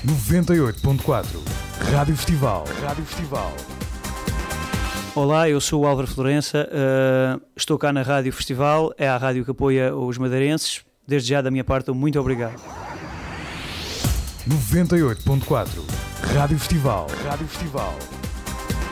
98.4 Rádio Festival. Rádio Festival. Olá, eu sou o Álvaro Florença, estou cá na Rádio Festival, é a rádio que apoia os madeirenses. Desde já da minha parte, muito obrigado. 98.4 Rádio Festival. Rádio Festival.